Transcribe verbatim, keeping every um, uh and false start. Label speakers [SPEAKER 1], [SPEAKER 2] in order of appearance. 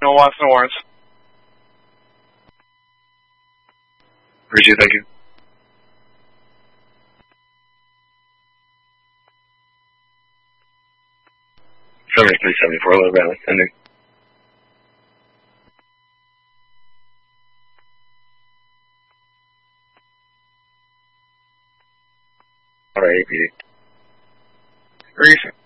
[SPEAKER 1] General Watson Awards.
[SPEAKER 2] Appreciate it, thank you. seventy-three seventy-four, low ground, sending. Alright, A P D.
[SPEAKER 1] Recent.